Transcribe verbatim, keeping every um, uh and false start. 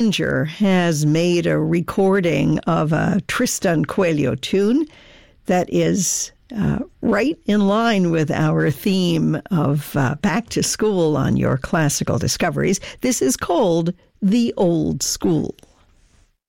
Ginger has made a recording of a Tristan Coelho tune that is uh, right in line with our theme of uh, back to school on your classical discoveries. This is called The Old School.